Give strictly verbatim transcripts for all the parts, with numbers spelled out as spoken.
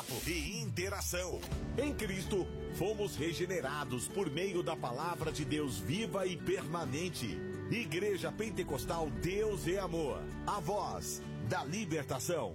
bate-papo e interação. Em Cristo, fomos regenerados por meio da palavra de Deus viva e permanente. Igreja Pentecostal Deus é Amor, a voz da libertação.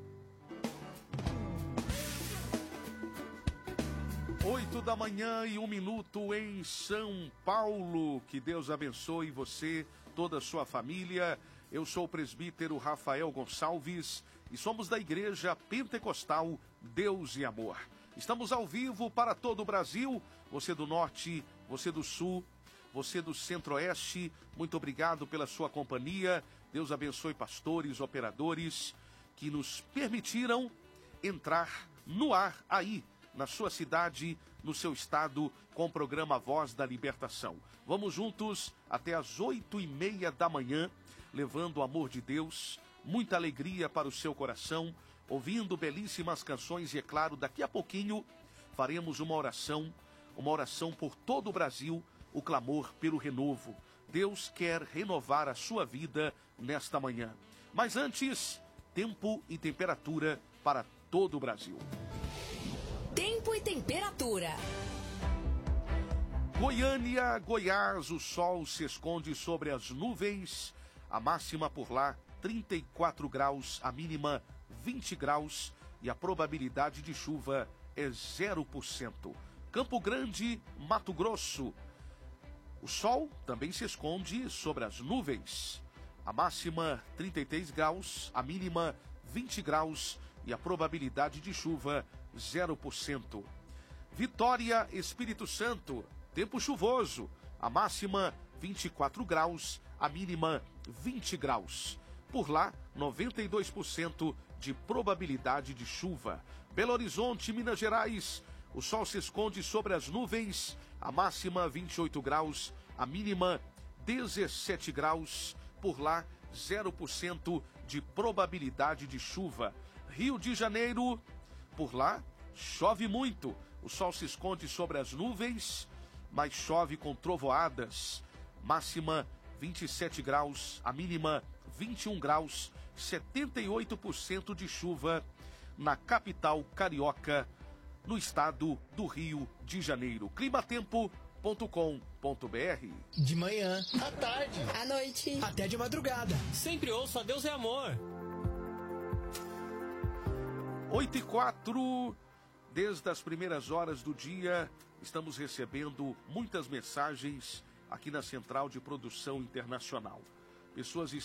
Oito da manhã e um minuto em São Paulo. Que Deus abençoe você, toda a sua família. Eu sou o presbítero Rafael Gonçalves e somos da Igreja Pentecostal Deus e Amor. Estamos ao vivo para todo o Brasil. Você do Norte, você do Sul, você do Centro-Oeste, muito obrigado pela sua companhia. Deus abençoe pastores, operadores que nos permitiram entrar no ar aí, na sua cidade, no seu estado, com o programa Voz da Libertação. Vamos juntos até as oito e meia da manhã, levando o amor de Deus, muita alegria para o seu coração, ouvindo belíssimas canções e, é claro, daqui a pouquinho faremos uma oração, uma oração por todo o Brasil, o clamor pelo renovo. Deus quer renovar a sua vida nesta manhã. Mas antes, tempo e temperatura para todo o Brasil. Tempo e temperatura. Goiânia, Goiás, o sol se esconde sobre as nuvens. A máxima por lá, trinta e quatro graus, a mínima, vinte graus. E a probabilidade de chuva é zero por cento. Campo Grande, Mato Grosso. O sol também se esconde sobre as nuvens. A máxima, trinta e três graus, a mínima, vinte graus. E a probabilidade de chuva, zero por cento. Vitória, Espírito Santo, tempo chuvoso. A máxima, vinte e quatro graus, a mínima, vinte graus. Por lá, noventa e dois por cento de probabilidade de chuva. Belo Horizonte, Minas Gerais, o sol se esconde sobre as nuvens. A máxima, vinte e oito graus, a mínima, dezessete graus. Por lá, zero por cento de probabilidade de chuva. Rio de Janeiro, por lá, chove muito. O sol se esconde sobre as nuvens, mas chove com trovoadas. Máxima, vinte e sete graus, a mínima, vinte e um graus, setenta e oito por cento de chuva na capital carioca, no estado do Rio de Janeiro. climatempo ponto com ponto br. De manhã, à tarde, à noite, até de madrugada. Sempre ouça Deus é Amor. oito e quatro, desde as primeiras horas do dia, estamos recebendo muitas mensagens aqui na Central de Produção Internacional. Pessoas